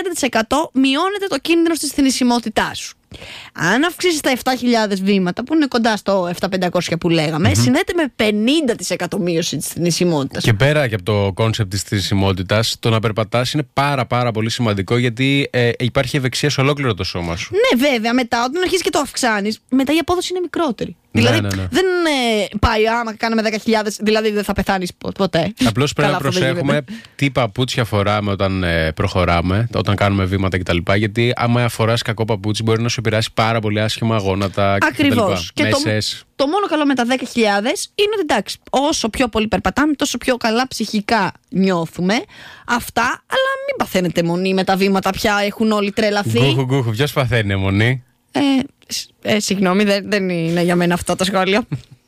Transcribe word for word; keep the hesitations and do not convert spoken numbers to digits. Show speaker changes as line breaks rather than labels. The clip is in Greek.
τριάντα τοις εκατό μειώνεται το κίνδυνο της θνησιμότητάς σου. Αν αυξήσεις τα επτά χιλιάδες βήματα, που είναι κοντά στο επτά χιλιάδες πεντακόσια που λέγαμε, mm-hmm. συνδέεται με πενήντα τοις εκατό μείωση της θνησιμότητας.
Και πέρα και από το κόνσεπτ της θνησιμότητας, το να περπατάς είναι πάρα πάρα πολύ σημαντικό, γιατί ε, υπάρχει ευεξία σε ολόκληρο το σώμα σου.
Ναι, βέβαια, μετά όταν αρχίσεις και το αυξάνεις, μετά η απόδοση είναι μικρότερη.
Ναι,
δηλαδή
ναι, ναι.
δεν ε, πάει άμα κάναμε δέκα χιλιάδες, δηλαδή δεν θα πεθάνεις ποτέ.
Απλώς πρέπει
Καλά,
να προσέχουμε τι παπούτσια φοράμε όταν ε, προχωράμε, όταν κάνουμε βήματα κτλ. Γιατί άμα φοράς κακό παπούτσι, μπορεί να σου επηρεάσει πάρα πολύ άσχημα γόνατα κτλ.
Ακριβώς. Και, και το, το μόνο καλό με τα δέκα χιλιάδες είναι ότι εντάξει, όσο πιο πολύ περπατάμε, τόσο πιο καλά ψυχικά νιώθουμε. Αυτά, αλλά μην παθαίνετε μονή με τα βήματα, πια έχουν όλοι τρελαθεί.
Γκούχου, γκούχου, ποιος παθαίνει μονή?
Ε, ε, συγγνώμη, δεν, δεν είναι για μένα αυτό το σχόλιο.